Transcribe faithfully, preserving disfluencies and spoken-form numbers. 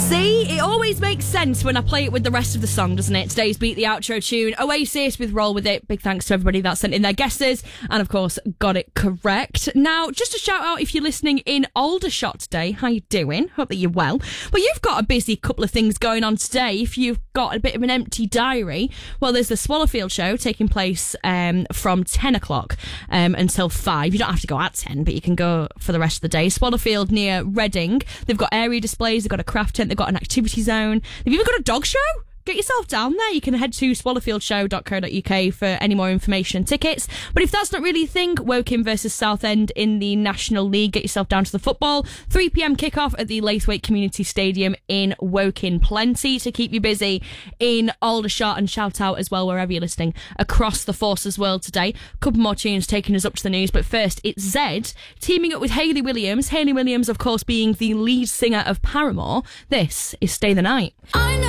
See, it always makes sense when I play it with the rest of the song, doesn't it? Today's Beat the Outro tune, Oasis with Roll With It. Big thanks to everybody that sent in their guesses and, of course, got it correct. Now, just a shout out if you're listening in Aldershot today. How you doing? Hope that you're well. Well, you've got a busy couple of things going on today. If you've got a bit of an empty diary, well, there's the Swallowfield show taking place um, from ten o'clock um, until five. You don't have to go at ten, but you can go for the rest of the day. Swallowfield near Reading. They've got area displays, they've got a craft tent, they've got an activity zone. They've even got a dog show. Get yourself down there. You can head to swallowfield show dot co dot uk for any more information and tickets. But if that's not really a thing, Woking versus Southend in the National League. Get yourself down to the football. three p.m. kickoff at the Laithwaite Community Stadium in Woking. Plenty to keep you busy in Aldershot, and shout out as well wherever you're listening across the Forces world today. A couple more tunes taking us up to the news, but first it's Zed teaming up with Hayley Williams. Hayley Williams, of course, being the lead singer of Paramore. This is Stay the Night. I know